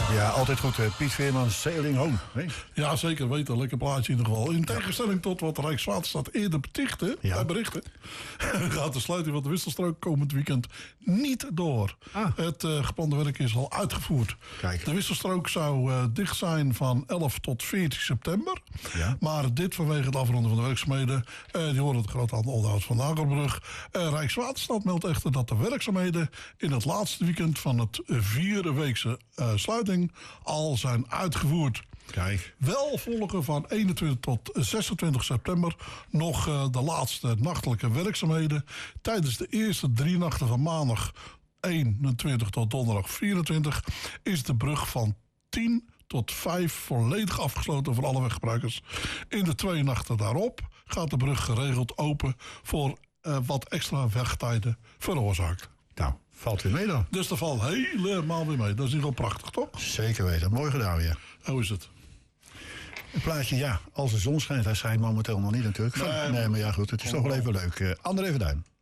Ja, altijd goed. Piet Veerman, Sailing Home. Nee? Ja, zeker weten. Lekker plaatje in ieder geval. In tegenstelling tot wat Rijkswaterstaat eerder berichtte... gaat de sluiting van de wisselstrook komend weekend niet door. Het geplande werk is al uitgevoerd. Kijk. De wisselstrook zou dicht zijn van 11 tot 14 september. Ja. Maar dit vanwege het afronden van de werkzaamheden. Die horen het groot aantal onderhoud van de Nagelbrug. Rijkswaterstaat meldt echter dat de werkzaamheden in het laatste weekend van het 4-weekse sluiting al zijn uitgevoerd. Kijk. Wel volgen van 21 tot 26 september nog de laatste nachtelijke werkzaamheden. Tijdens de eerste 3 nachten van maandag 21 tot donderdag 24 is de brug van 10 tot 5 volledig afgesloten voor alle weggebruikers. In de 2 nachten daarop gaat de brug geregeld open voor wat extra wegtijden veroorzaakt. Nou, valt weer mee dan. Dus dat valt helemaal weer mee. Dat is in ieder geval prachtig, toch? Zeker weten. Mooi gedaan weer. Hoe is het? Een plaatje, ja. Als de zon schijnt, hij schijnt momenteel nog niet natuurlijk. Nee, maar ja goed, het is toch wel even leuk. André Verduin.